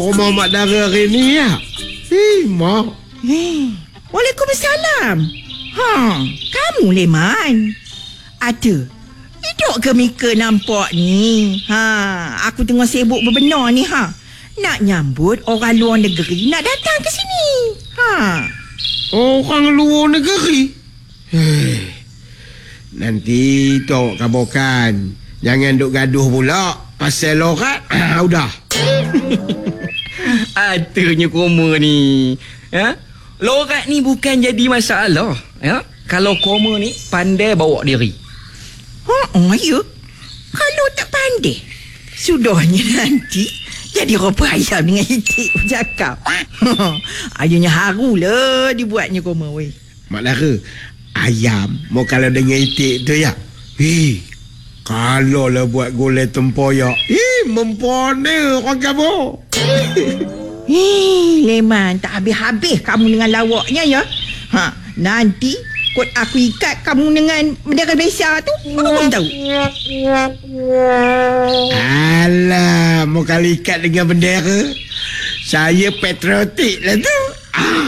rumah Mak Dara hari ni ya? Mak. Waalaikumsalam. Kamu Leman. Ada. Hidup ke Mika nampak ni? Aku tengah sibuk berbenar ni nak nyambut orang luar negeri nak datang ke sini. Orang luar negeri? Nanti tok kabarkan. Jangan duk gaduh pula pasal lorat. Udah. Adanya koma ni. Lorat ni bukan jadi masalah. Kalau koma ni pandai bawa diri. Ya. Kalau tak pandai, sudahnya nanti jadi rupa ayam dengan itik bercakap. Ayahnya harulah dibuatnya koma weh. Mak Dara, ayam mau kalau dengan itik tu ya? Kalau lah buat gulai tempoyak, mempona orang kabur. Leman, tak habis-habis kamu dengan lawaknya ya. Nanti kot aku ikat kamu dengan bendera Malaysia tu, aku pun tahu. Alah, mau kali ikat dengan bendera, saya patriotik lah tu.